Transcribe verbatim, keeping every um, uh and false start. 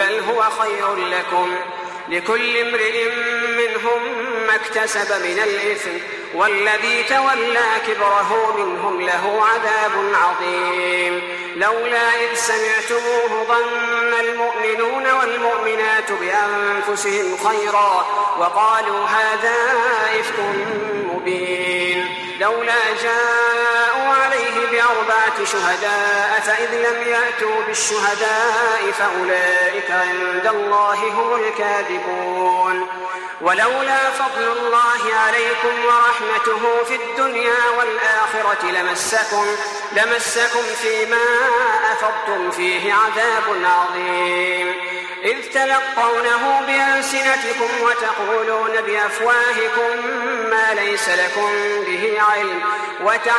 بل هو خير لكم لكل امرئ منهم ما اكتسب من الإثم والذي تولى كبره منهم له عذاب عظيم لولا إذ سمعتموه ظن المؤمنون والمؤمنات بأنفسهم خيرا وقالوا هذا إفك مبين لولا جاءوا عليه بأربعة شهداء فإذ لم يأتوا بالشهداء فأولئك عند الله هم الكاذبون ولولا فضل الله عليكم ورحمته في الدنيا والآخرة لمسكم, لمسكم فيما أفضتم فيه عذاب عظيم إذ تلقونه بألسنتكم وتقولون بأفواهكم ما ليس لكم به علم